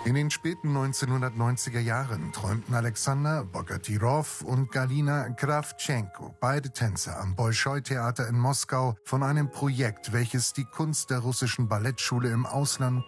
In den späten 1990er Jahren träumten Alexander Bogatyrow und Galina Kravtschenko, beide Tänzer am Bolschoi-Theater in Moskau, von einem Projekt, welches die Kunst der russischen Ballettschule im Ausland